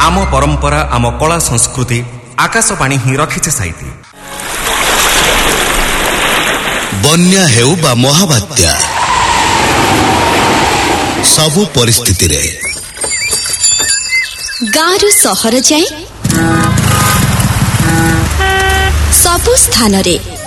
आम परंपरा आम कला संस्कृति आकाशवाणी ही रखिछे साइती। बन्या हेउ बा महाबात्या सबु परिस्थिति रे गाँव सहर जाए सबु स्थान रे